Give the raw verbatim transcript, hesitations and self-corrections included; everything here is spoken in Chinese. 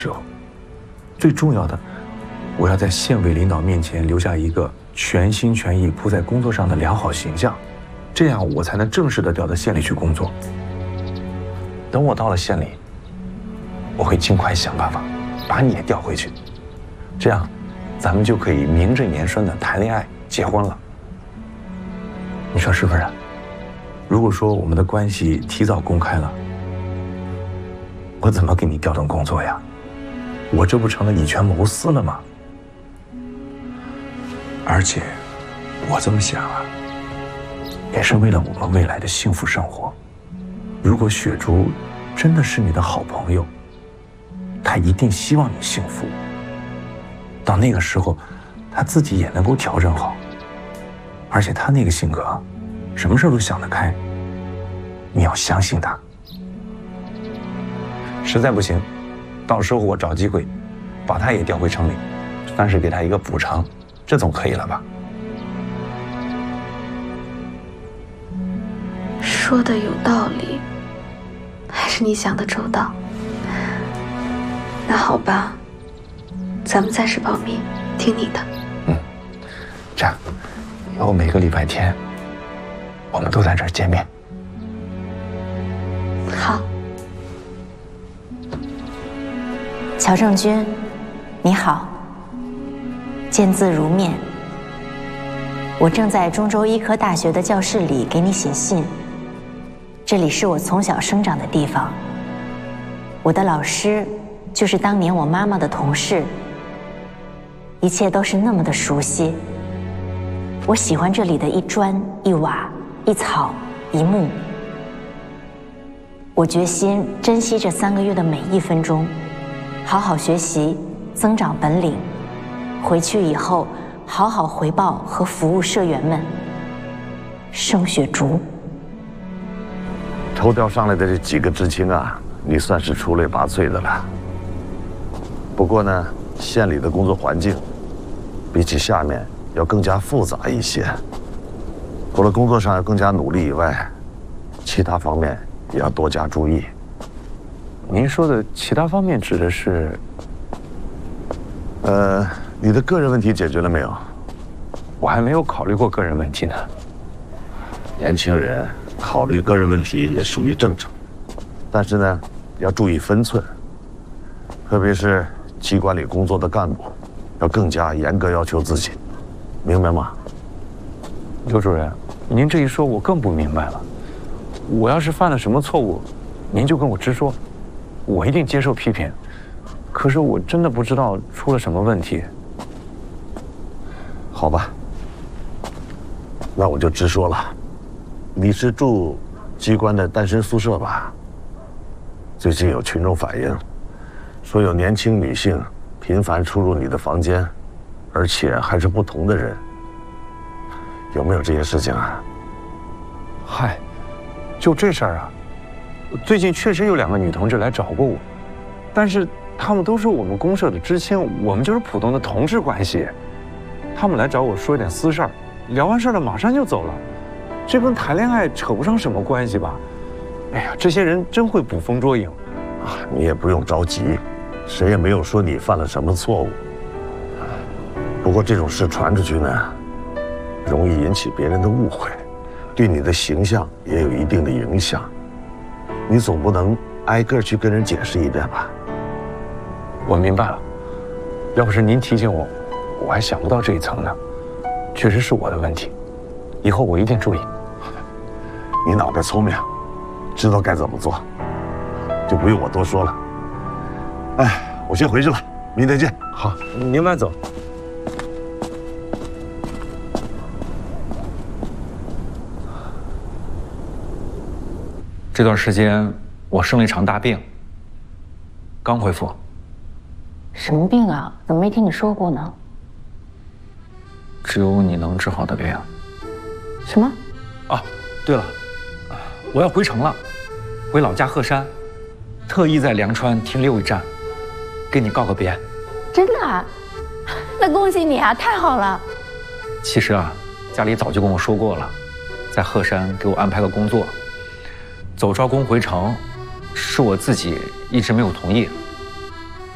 时候，最重要的，我要在县委领导面前留下一个全心全意扑在工作上的良好形象，这样我才能正式的调到县里去工作。等我到了县里，我会尽快想办法把你也调回去，这样咱们就可以名正言顺的谈恋爱、结婚了。你说是不是？如果说我们的关系提早公开了，我怎么给你调动工作呀？我这不成了以权谋私了吗？而且，我这么想啊，也是为了我们未来的幸福生活。如果雪竹真的是你的好朋友，她一定希望你幸福。到那个时候，她自己也能够调整好。而且她那个性格，什么事都想得开。你要相信她。实在不行，到时候我找机会，把她也调回城里，算是给她一个补偿，这总可以了吧？ 说的有道理，还是你想的周到。那好吧，咱们暂时保密，听你的。 嗯，这样，以后每个礼拜天，我们都在这儿见面。 好。 乔正军，你好。见字如面。我正在中州医科大学的教室里给你写信。这里是我从小生长的地方。我的老师就是当年我妈妈的同事。一切都是那么的熟悉。我喜欢这里的一砖一瓦一草一木。我决心珍惜这三个月的每一分钟，好好学习，增长本领，回去以后好好回报和服务社员们。盛雪竹。 抽调上来的这几个知青啊，你算是出类拔萃的了。不过呢，县里的工作环境比起下面要更加复杂一些。除了工作上要更加努力以外，其他方面也要多加注意。 您说的其他方面指的是？ 呃，你的个人问题解决了没有？ 我还没有考虑过个人问题呢。 年轻人考虑个人问题也属于正常，但是呢，要注意分寸，特别是机关里工作的干部，要更加严格要求自己，明白吗？ 刘主任，您这一说，我更不明白了。我要是犯了什么错误，您就跟我直说，我一定接受批评。可是我真的不知道出了什么问题。 好吧，那我就直说了。你是住机关的单身宿舍吧？最近有群众反映，说有年轻女性频繁出入你的房间，而且还是不同的人。有没有这些事情啊？ 嗨，就这事儿啊，最近确实有两个女同志来找过我，但是她们都是我们公社的知青，我们就是普通的同事关系。她们来找我说一点私事儿，聊完事儿了马上就走了，这跟谈恋爱扯不上什么关系吧？哎呀，这些人真会捕风捉影啊！你也不用着急，谁也没有说你犯了什么错误。不过这种事传出去呢，容易引起别人的误会，对你的形象也有一定的影响。你总不能挨个去跟人解释一遍吧？ 我明白了，要不是您提醒我，我还想不到这一层呢。确实是我的问题，以后我一定注意。 你脑袋聪明，知道该怎么做，就不用我多说了。哎，我先回去了，明天见。 好，您慢走。这段时间我生了一场大病，刚恢复。 什么病啊？怎么没听你说过呢？ 只有你能治好的病。 什么？ 啊，对了，我要回城了，回老家鹤山，特意在梁川停留一站，跟你告个别。 真的啊？那恭喜你啊，太好了。 其实啊，家里早就跟我说过了，在鹤山给我安排个工作。走招工回城，是我自己一直没有同意。